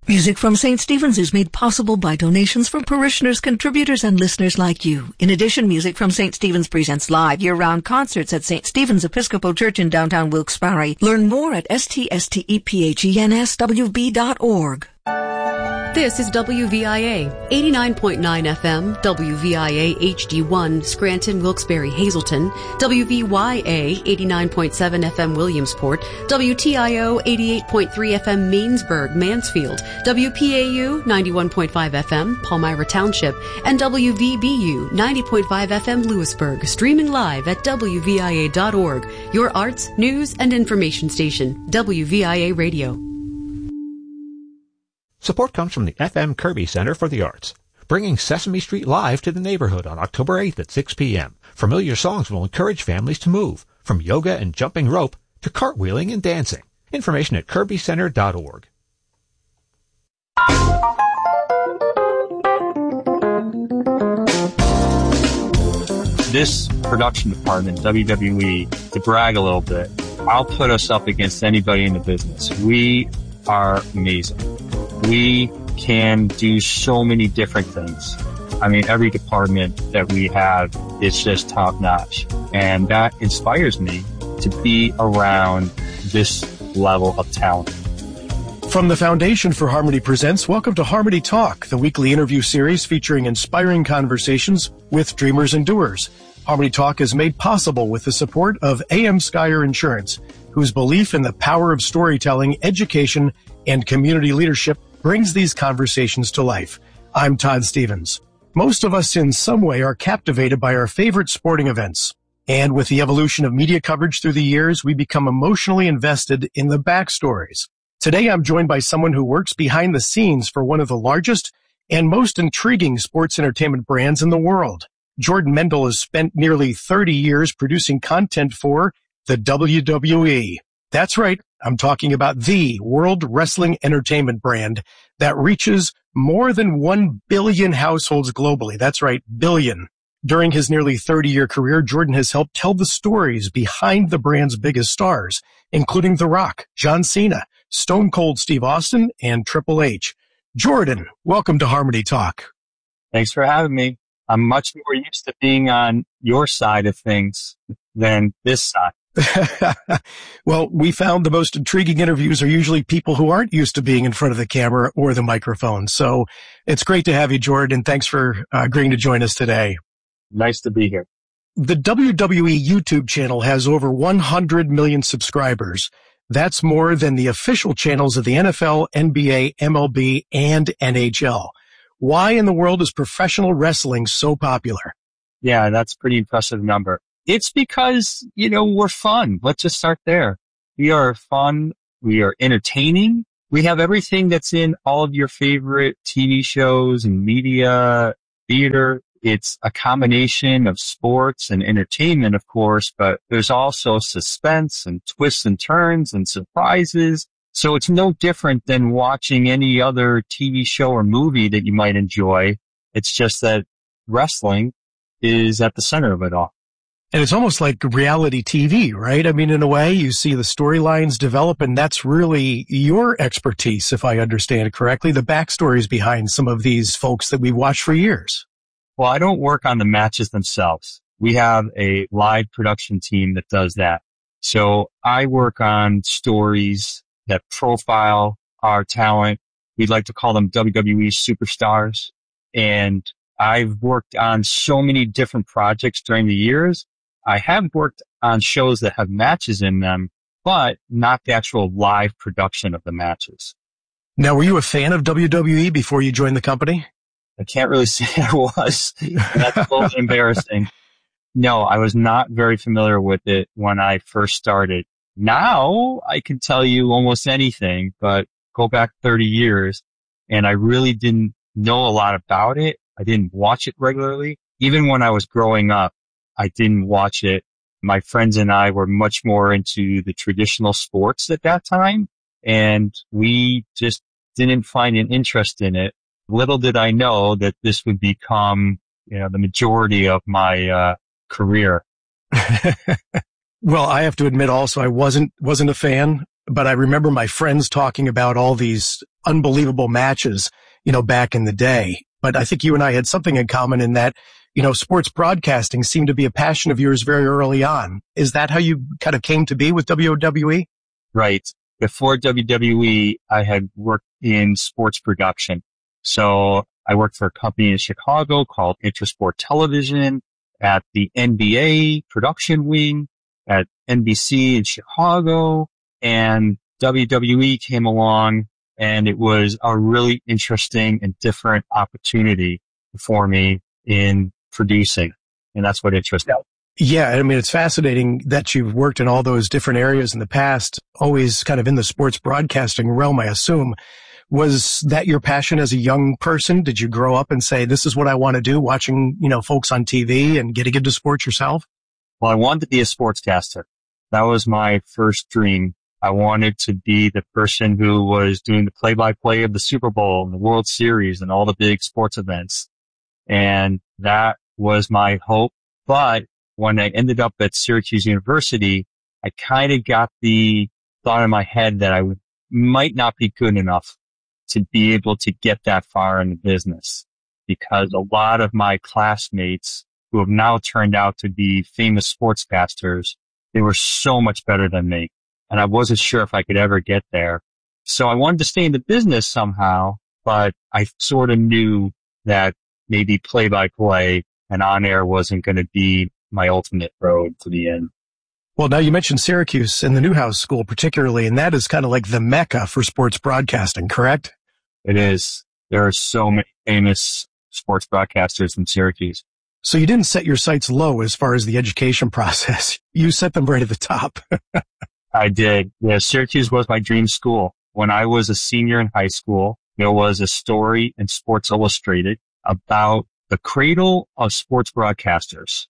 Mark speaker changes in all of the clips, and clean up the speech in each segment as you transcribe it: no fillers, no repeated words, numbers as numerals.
Speaker 1: Music from St. Stephen's is made possible by donations from parishioners, contributors, and listeners like you. In addition, Music from St. Stephen's presents live year-round concerts at St. Stephen's Episcopal Church in downtown Wilkes-Barre. Learn more at ststepenswb.org.
Speaker 2: This is WVIA, 89.9 FM, WVIA HD1, Scranton, Wilkes-Barre, Hazleton, WVYA, 89.7 FM, Williamsport, WTIO, 88.3 FM, Mainsburg, Mansfield, WPAU, 91.5 FM, Palmyra Township, and WVBU, 90.5 FM, Lewisburg, streaming live at WVIA.org, your arts, news, and information station, WVIA Radio.
Speaker 3: Support comes from the FM Kirby Center for the Arts, bringing Sesame Street Live to the neighborhood on October 8th at 6 p.m. Familiar songs will encourage families to move, from yoga and jumping rope to cartwheeling and dancing. Information at kirbycenter.org.
Speaker 4: This production department, WWE, to brag a little bit, I'll put us up against anybody in the business. We are amazing. We can do so many different things. I mean, every department that we have is just top notch. And that inspires me to be around this level of talent.
Speaker 5: From the Foundation for Harmony Presents, welcome to Harmony Talk, the weekly interview series featuring inspiring conversations with dreamers and doers. Harmony Talk is made possible with the support of A.M. Skyer Insurance, whose belief in the power of storytelling, education, and community leadership brings these conversations to life. I'm Todd Stevens. Most of us in some way are captivated by our favorite sporting events. And with the evolution of media coverage through the years, we become emotionally invested in the backstories. Today, I'm joined by someone who works behind the scenes for one of the largest and most intriguing sports entertainment brands in the world. Jordan Mendel has spent nearly 30 years producing content for the WWE. That's right. I'm talking about the World Wrestling Entertainment brand that reaches more than 1 billion households globally. That's right, billion. During his nearly 30-year career, Jordan has helped tell the stories behind the brand's biggest stars, including The Rock, John Cena, Stone Cold Steve Austin, and Triple H. Jordan, welcome to Harmony Talk.
Speaker 4: Thanks for having me. I'm much more used to being on your side of things than this side.
Speaker 5: Well, we found the most intriguing interviews are usually people who aren't used to being in front of the camera or the microphone. So it's great to have you, Jordan. Thanks for agreeing to join us today.
Speaker 4: Nice to be here.
Speaker 5: The WWE YouTube channel has over 100 million subscribers. That's more than the official channels of the NFL, NBA, MLB, and NHL. Why in the world is professional wrestling so popular?
Speaker 4: Yeah, that's a pretty impressive number. It's because, we're fun. Let's just start there. We are fun. We are entertaining. We have everything that's in all of your favorite TV shows and media, theater. It's a combination of sports and entertainment, of course, but there's also suspense and twists and turns and surprises. So it's no different than watching any other TV show or movie that you might enjoy. It's just that wrestling is at the center of it all.
Speaker 5: And it's almost like reality TV, right? I mean, in a way, you see the storylines develop, and that's really your expertise, if I understand it correctly, the backstories behind some of these folks that we've watched for years.
Speaker 4: Well, I don't work on the matches themselves. We have a live production team that does that. So I work on stories that profile our talent. We'd like to call them WWE superstars. And I've worked on so many different projects during the years. I have worked on shows that have matches in them, but not the actual live production of the matches.
Speaker 5: Now, were you a fan of WWE before you joined the company?
Speaker 4: I can't really say I was. That's a little embarrassing. No, I was not very familiar with it when I first started. Now I can tell you almost anything, but go back 30 years and I really didn't know a lot about it. I didn't watch it regularly. Even when I was growing up, I didn't watch it. My friends and I were much more into the traditional sports at that time, and we just didn't find an interest in it. Little did I know that this would become, the majority of my career.
Speaker 5: Well, I have to admit also I wasn't a fan, but I remember my friends talking about all these unbelievable matches, back in the day. But I think you and I had something in common in that, sports broadcasting seemed to be a passion of yours very early on. Is that how you kind of came to be with WWE?
Speaker 4: Right. Before WWE, I had worked in sports production. So I worked for a company in Chicago called Intersport Television, at the NBA production wing, at NBC in Chicago, and WWE came along, and it was a really interesting and different opportunity for me in producing. And that's what interested me.
Speaker 5: Yeah, I mean, it's fascinating that you've worked in all those different areas in the past, always kind of in the sports broadcasting realm, I assume. Was that your passion as a young person? Did you grow up and say, this is what I want to do, watching, folks on TV and getting into sports yourself?
Speaker 4: Well, I wanted to be a sportscaster. That was my first dream. I wanted to be the person who was doing the play-by-play of the Super Bowl and the World Series and all the big sports events. And that was my hope. But when I ended up at Syracuse University, I kind of got the thought in my head that I might not be good enough to be able to get that far in the business, because a lot of my classmates who have now turned out to be famous sportscasters, they were so much better than me. And I wasn't sure if I could ever get there. So I wanted to stay in the business somehow, but I sort of knew that maybe play-by-play and on-air wasn't going to be my ultimate road to the end.
Speaker 5: Well, now you mentioned Syracuse and the Newhouse School particularly, and that is kind of like the mecca for sports broadcasting, correct?
Speaker 4: It is. There are so many famous sports broadcasters in Syracuse.
Speaker 5: So you didn't set your sights low as far as the education process. You set them right at the top.
Speaker 4: I did. Yeah, Syracuse was my dream school. When I was a senior in high school, there was a story in Sports Illustrated about the cradle of sports broadcasters.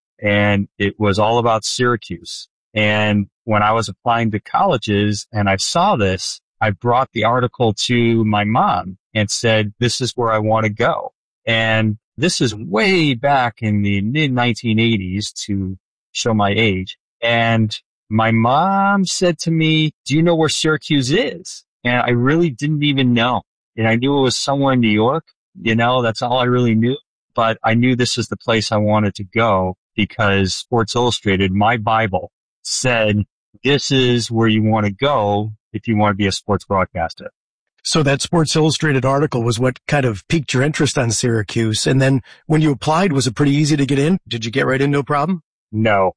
Speaker 4: And it was all about Syracuse. And when I was applying to colleges and I saw this, I brought the article to my mom and said, this is where I want to go. And this is way back in the mid-1980s, to show my age. And my mom said to me, do you know where Syracuse is? And I really didn't even know. And I knew it was somewhere in New York. That's all I really knew. But I knew this is the place I wanted to go because Sports Illustrated, my Bible, said, this is where you want to go if you want to be a sports broadcaster.
Speaker 5: So that Sports Illustrated article was what kind of piqued your interest on Syracuse. And then when you applied, was it pretty easy to get in? Did you get right in, no problem?
Speaker 4: No.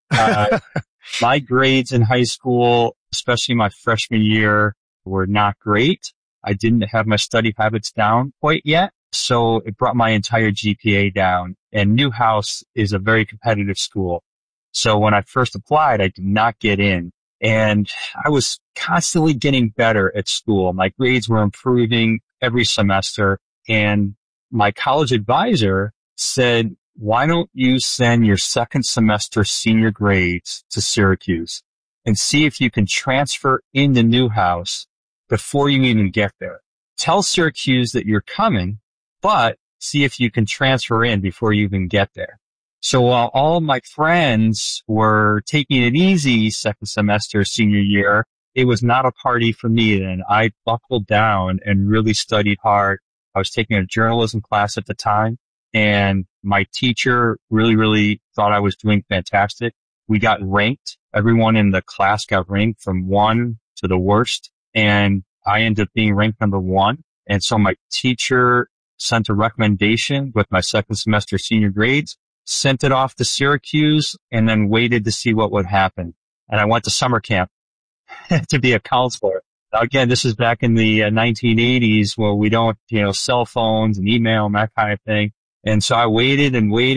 Speaker 4: My grades in high school, especially my freshman year, were not great. I didn't have my study habits down quite yet. So it brought my entire GPA down. And Newhouse is a very competitive school. So when I first applied, I did not get in. And I was constantly getting better at school. My grades were improving every semester. And my college advisor said, why don't you send your second semester senior grades to Syracuse and see if you can transfer into Newhouse before you even get there? Tell Syracuse that you're coming, but see if you can transfer in before you even get there. So while all my friends were taking it easy second semester, senior year, it was not a party for me then. I buckled down and really studied hard. I was taking a journalism class at the time, and my teacher really thought I was doing fantastic. We got ranked. Everyone in the class got ranked from 1 to the worst, and I ended up being ranked number 1. And so my teacher sent a recommendation with my second semester senior grades, sent it off to Syracuse, and then waited to see what would happen. And I went to summer camp to be a counselor. Now, again, this is back in the 1980s where we don't, cell phones and email and that kind of thing. And so I waited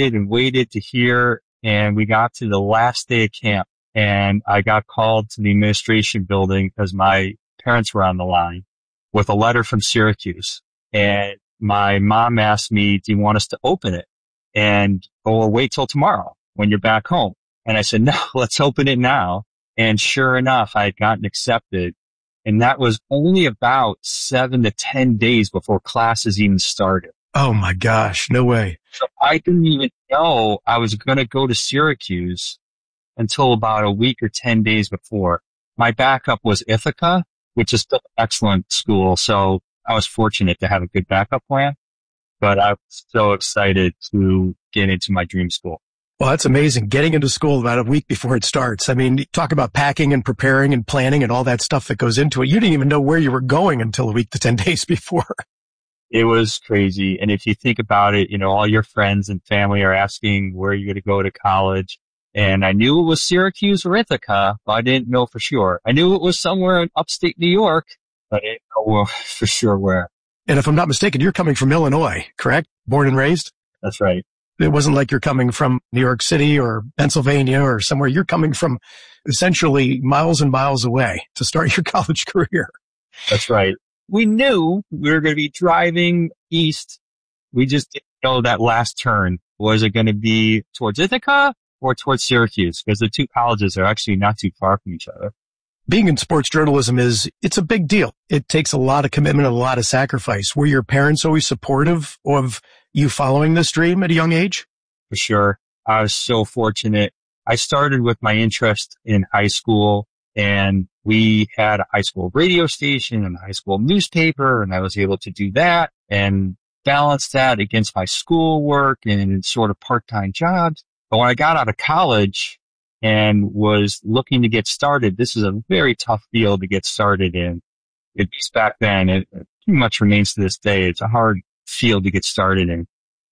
Speaker 4: to hear, and we got to the last day of camp, and I got called to the administration building because my parents were on the line with a letter from Syracuse. And my mom asked me, do you want us to open it? Or wait till tomorrow when you're back home. And I said, no, let's open it now. And sure enough, I had gotten accepted. And that was only about 7 to 10 days before classes even started.
Speaker 5: Oh my gosh, no way.
Speaker 4: So I didn't even know I was going to go to Syracuse until about a week or 10 days before. My backup was Ithaca, which is still an excellent school. So I was fortunate to have a good backup plan, but I was so excited to get into my dream school.
Speaker 5: Well, that's amazing. Getting into school about a week before it starts. I mean, talk about packing and preparing and planning and all that stuff that goes into it. You didn't even know where you were going until a week to 10 days before.
Speaker 4: It was crazy. And if you think about it, all your friends and family are asking where you're going to go to college. And I knew it was Syracuse or Ithaca, but I didn't know for sure. I knew it was somewhere in upstate New York, but I didn't know for sure where.
Speaker 5: And if I'm not mistaken, you're coming from Illinois, correct? Born and raised?
Speaker 4: That's right.
Speaker 5: It wasn't like you're coming from New York City or Pennsylvania or somewhere. You're coming from essentially miles and miles away to start your college career.
Speaker 4: That's right. We knew we were going to be driving east. We just didn't know that last turn. Was it going to be towards Ithaca or towards Syracuse? Because the two colleges are actually not too far from each other.
Speaker 5: Being in sports journalism it's a big deal. It takes a lot of commitment and a lot of sacrifice. Were your parents always supportive of you following this dream at a young age?
Speaker 4: For sure. I was so fortunate. I started with my interest in high school, and we had a high school radio station and a high school newspaper, and I was able to do that and balance that against my schoolwork and sort of part-time jobs. But when I got out of college and was looking to get started, this is a very tough field to get started in. At least back then, it pretty much remains to this day. It's a hard field to get started in.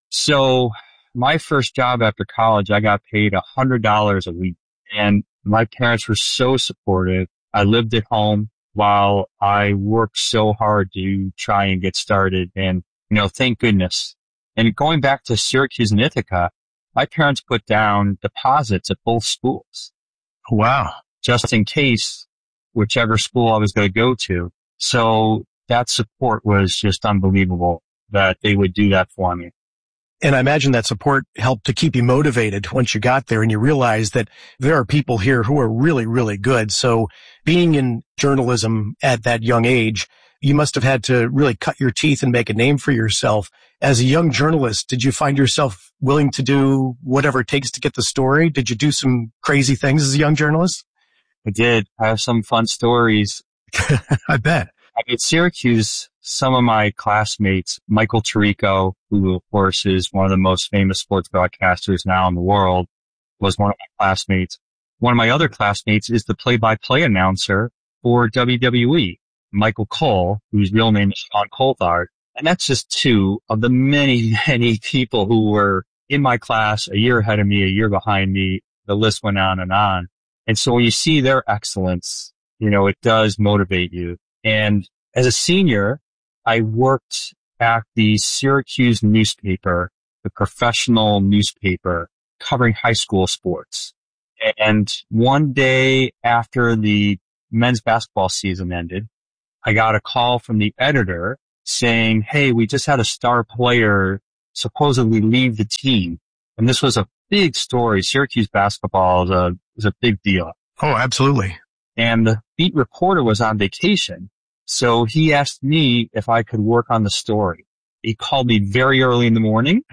Speaker 4: So my first job after college, I got paid $100 a week, and my parents were so supportive. I lived at home while I worked so hard to try and get started, and, thank goodness. And going back to Syracuse and Ithaca, my parents put down deposits at both schools.
Speaker 5: Wow.
Speaker 4: Just in case, whichever school I was going to go to. So that support was just unbelievable that they would do that for me.
Speaker 5: And I imagine that support helped to keep you motivated once you got there and you realized that there are people here who are really, really good. So being in journalism at that young age, you must have had to really cut your teeth and make a name for yourself. As a young journalist, did you find yourself willing to do whatever it takes to get the story? Did you do some crazy things as a young journalist?
Speaker 4: I did. I have some fun stories.
Speaker 5: I bet.
Speaker 4: At Syracuse, some of my classmates, Michael Tirico, who of course is one of the most famous sports broadcasters now in the world, was one of my classmates. One of my other classmates is the play-by-play announcer for WWE, Michael Cole, whose real name is Sean Coulthard. And that's just two of the many, many people who were in my class a year ahead of me, a year behind me. The list went on and on. And so when you see their excellence, it does motivate you. And as a senior, I worked at the Syracuse newspaper, the professional newspaper covering high school sports. And one day after the men's basketball season ended, I got a call from the editor saying, "Hey, we just had a star player supposedly leave the team." And this was a big story. Syracuse basketball is a big deal.
Speaker 5: Oh, absolutely.
Speaker 4: And the beat reporter was on vacation. So he asked me if I could work on the story. He called me very early in the morning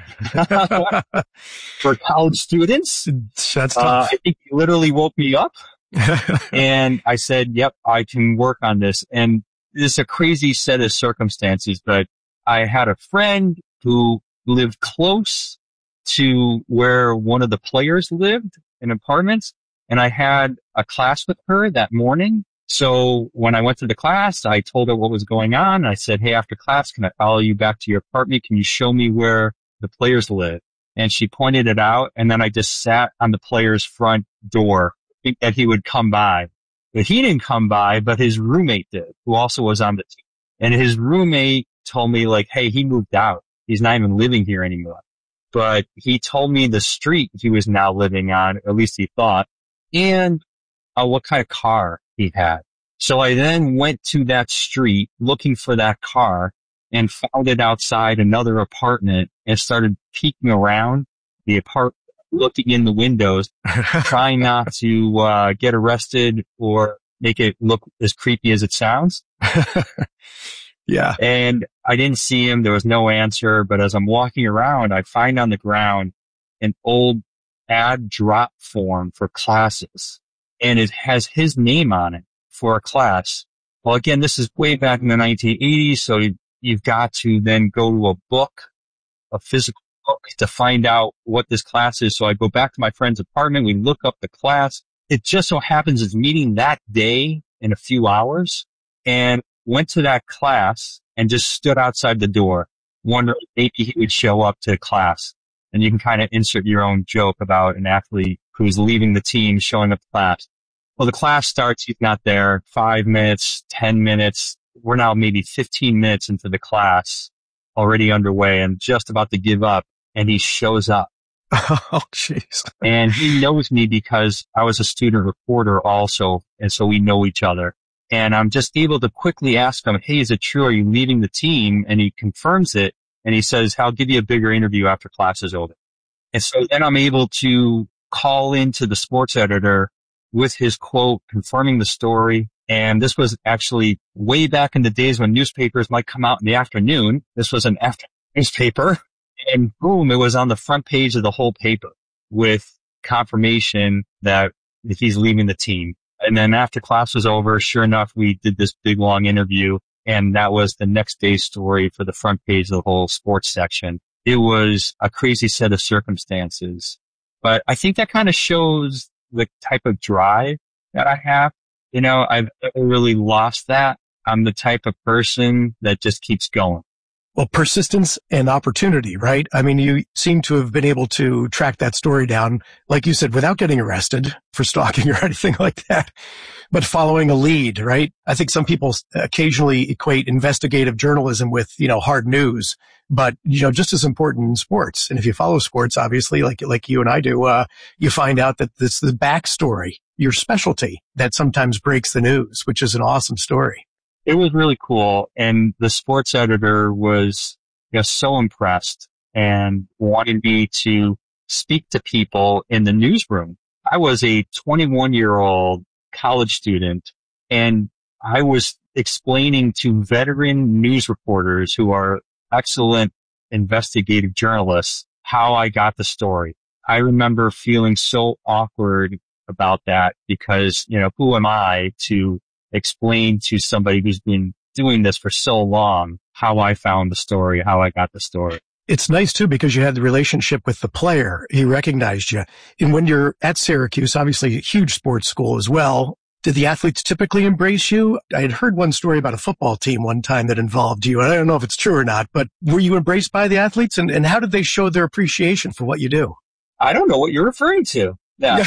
Speaker 4: for college students.
Speaker 5: That's tough.
Speaker 4: I think he literally woke me up and I said, "Yep, I can work on this." And this is a crazy set of circumstances, but I had a friend who lived close to where one of the players lived in apartments, and I had a class with her that morning. So when I went to the class, I told her what was going on. I said, "Hey, after class, can I follow you back to your apartment? Can you show me where the players live?" And she pointed it out. And then I just sat on the player's front door, thinking that he would come by. But he didn't come by, but his roommate did, who also was on the team. And his roommate told me, "Hey, he moved out. He's not even living here anymore." But he told me the street he was now living on, or at least he thought, and what kind of car he had. So I then went to that street looking for that car and found it outside another apartment and started peeking around the apartment, looking in the windows, trying not to get arrested or make it look as creepy as it sounds.
Speaker 5: Yeah.
Speaker 4: And I didn't see him. There was no answer. But as I'm walking around, I find on the ground an old ad drop form for classes. And it has his name on it for a class. Well, again, this is way back in the 1980s, so you've got to then go to a physical book to find out what this class is. So I go back to my friend's apartment. We look up the class. It just so happens it's meeting that day in a few hours, and went to that class and just stood outside the door, wondering maybe he would show up to class. And you can kind of insert your own joke about an athlete who's leaving the team, showing up to class. Well, the class starts, he's not there, 5 minutes, 10 minutes. We're now maybe 15 minutes into the class, already underway and just about to give up. And he shows up.
Speaker 5: Oh, jeez.
Speaker 4: And he knows me because I was a student reporter also. And so we know each other. And I'm just able to quickly ask him, hey, is it true? Are you leaving the team? And he confirms it. And he says, I'll give you a bigger interview after class is over. And so then I'm able to call into the sports editor with his quote, confirming the story. And this was actually way back in the days when newspapers might come out in the afternoon. This was an afternoon newspaper. And boom, it was on the front page of the whole paper with confirmation that if he's leaving the team. And then after class was over, sure enough, we did this big long interview. And that was the next day's story for the front page of the whole sports section. It was a crazy set of circumstances. But I think that kind of shows the type of drive that I have. You know, I've never really lost that. I'm the type of person that just keeps going.
Speaker 5: Well, persistence and opportunity, right? I mean, you seem to have been able to track that story down, like you said, without getting arrested for stalking or anything like that, but following a lead, right? I think some people occasionally equate investigative journalism with, hard news, but, just as important in sports. And if you follow sports, obviously, like you and I do, you find out that it's the backstory, your specialty, that sometimes breaks the news, which is an awesome story.
Speaker 4: It was really cool. And the sports editor was so impressed and wanted me to speak to people in the newsroom. I was a 21-year-old college student, and I was explaining to veteran news reporters who are excellent investigative journalists how I got the story. I remember feeling so awkward about that because, who am I to explain to somebody who's been doing this for so long how I found the story, how I got the story.
Speaker 5: It's nice too because you had the relationship with the player. He recognized you. And when you're at Syracuse, obviously a huge sports school as well, did the athletes typically embrace you? I had heard one story about a football team one time that involved you, and I don't know if it's true or not, but were you embraced by the athletes and how did they show their appreciation for what you do?
Speaker 4: I don't know what you're referring to. Yeah.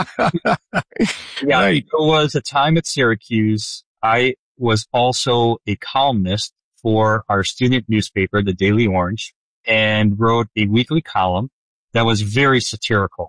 Speaker 5: Right.
Speaker 4: There was a time at Syracuse. I was also a columnist for our student newspaper, the Daily Orange, and wrote a weekly column that was very satirical.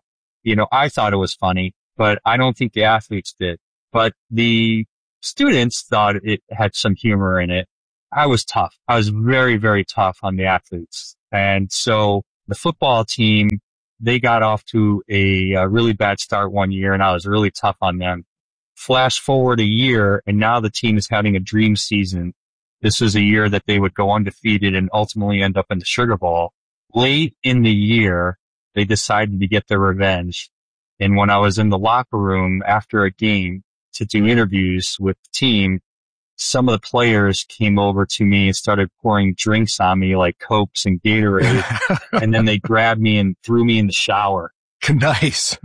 Speaker 4: I thought it was funny, but I don't think the athletes did. But the students thought it had some humor in it. I was tough. I was very, very tough on the athletes. And so the football team, they got off to a really bad start one year, and I was really tough on them. Flash forward a year, and now the team is having a dream season. This was a year that they would go undefeated and ultimately end up in the Sugar Bowl. Late in the year, they decided to get their revenge. And when I was in the locker room after a game to do interviews with the team, some of the players came over to me and started pouring drinks on me like Cokes and Gatorade. And then they grabbed me and threw me in the shower.
Speaker 5: Nice.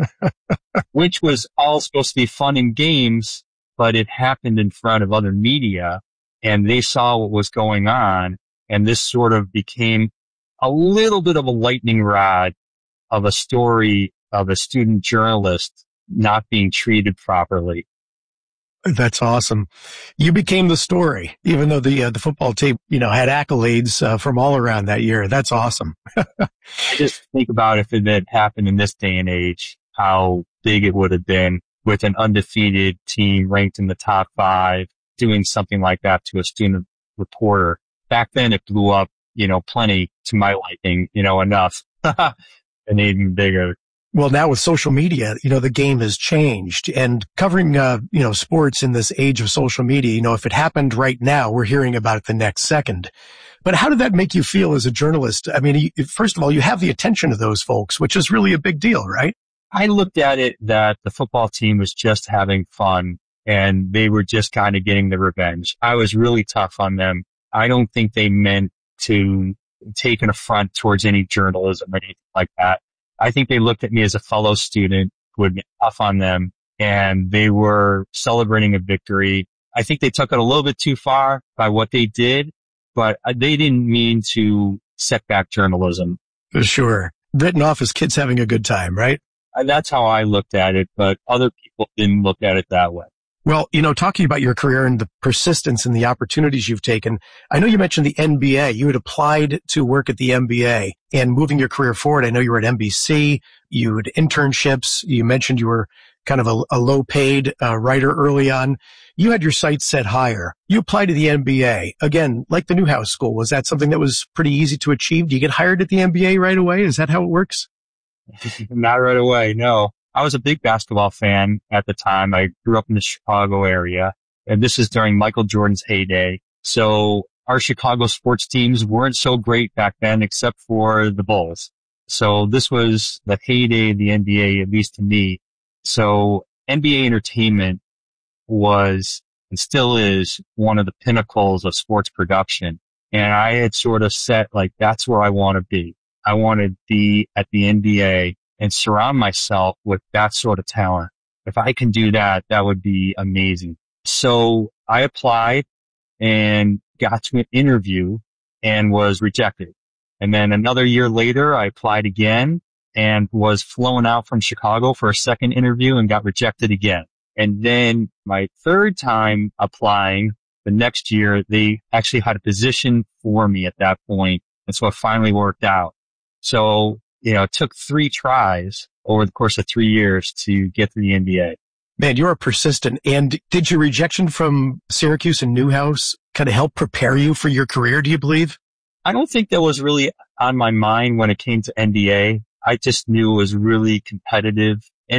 Speaker 4: Which was all supposed to be fun and games, but it happened in front of other media and they saw what was going on. And this sort of became a little bit of a lightning rod of a story of a student journalist not being treated properly.
Speaker 5: That's awesome. You became the story, even though the football team, had accolades from all around that year. That's awesome.
Speaker 4: I just think about if it had happened in this day and age, how big it would have been with an undefeated team ranked in the top 5, doing something like that to a student reporter. Back then it blew up, plenty to my liking, enough and even bigger.
Speaker 5: Well, now with social media, the game has changed and covering, sports in this age of social media, if it happened right now, we're hearing about it the next second. But how did that make you feel as a journalist? I mean, first of all, you have the attention of those folks, which is really a big deal, right?
Speaker 4: I looked at it that the football team was just having fun and they were just kind of getting the revenge. I was really tough on them. I don't think they meant to take an affront towards any journalism or anything like that. I think they looked at me as a fellow student who had been tough on them, and they were celebrating a victory. I think they took it a little bit too far by what they did, but they didn't mean to set back journalism.
Speaker 5: For sure. Written off as kids having a good time, right?
Speaker 4: That's how I looked at it, but other people didn't look at it that way.
Speaker 5: Well, talking about your career and the persistence and the opportunities you've taken, I know you mentioned the NBA. You had applied to work at the NBA, and moving your career forward, I know you were at NBC, you had internships, you mentioned you were kind of a low-paid writer early on. You had your sights set higher. You applied to the NBA. Again, like the Newhouse School, was that something that was pretty easy to achieve? Do you get hired at the NBA right away? Is that how it works?
Speaker 4: Not right away, no. I was a big basketball fan at the time. I grew up in the Chicago area, and this is during Michael Jordan's heyday. So our Chicago sports teams weren't so great back then, except for the Bulls. So this was the heyday of the NBA, at least to me. So NBA entertainment was and still is one of the pinnacles of sports production. And I had sort of set, like, that's where I want to be. I want to be at the NBA and surround myself with that sort of talent. If I can do that, that would be amazing. So I applied and got to an interview and was rejected. And then another year later, I applied again and was flown out from Chicago for a second interview and got rejected again. And then my third time applying, the next year, they actually had a position for me at that point. And so it finally worked out. So, it took 3 tries over the course of 3 years to get to the NBA.
Speaker 5: Man, you're persistent. And did your rejection from Syracuse and Newhouse kind of help prepare you for your career, do you believe?
Speaker 4: I don't think that was really on my mind when it came to NBA. I just knew it was really competitive.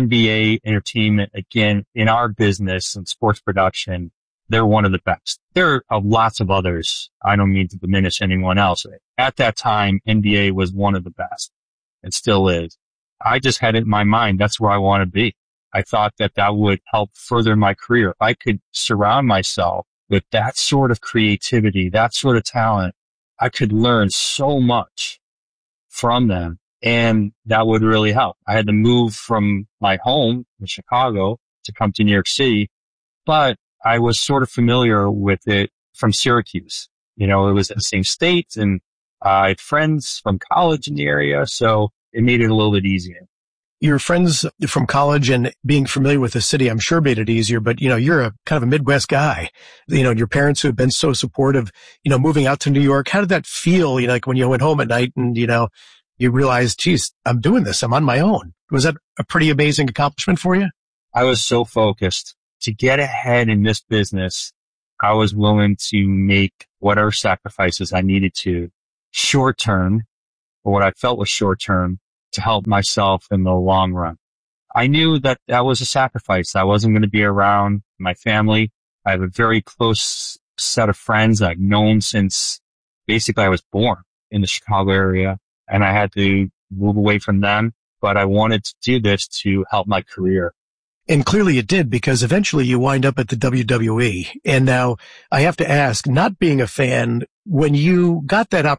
Speaker 4: NBA entertainment, again, in our business and sports production, they're one of the best. There are lots of others. I don't mean to diminish anyone else. At that time, NBA was one of the best. It still is. I just had it in my mind. That's where I want to be. I thought that would help further my career. If I could surround myself with that sort of creativity, that sort of talent, I could learn so much from them, and that would really help. I had to move from my home in Chicago to come to New York City, but I was sort of familiar with it from Syracuse. It was in the same state, and I had friends from college in the area, so it made it a little bit easier.
Speaker 5: Your friends from college and being familiar with the city, I'm sure made it easier, but, you're a kind of a Midwest guy. Your parents who have been so supportive, moving out to New York, how did that feel, like when you went home at night and, you realized, geez, I'm doing this, I'm on my own. Was that a pretty amazing accomplishment for you?
Speaker 4: I was so focused. To get ahead in this business, I was willing to make whatever sacrifices I needed to short term, or what I felt was short term, to help myself in the long run. I knew that was a sacrifice. I wasn't going to be around my family. I have a very close set of friends I've known since basically I was born in the Chicago area, and I had to move away from them. But I wanted to do this to help my career.
Speaker 5: And clearly it did, because eventually you wind up at the WWE. And now I have to ask, not being a fan, when you got that opportunity,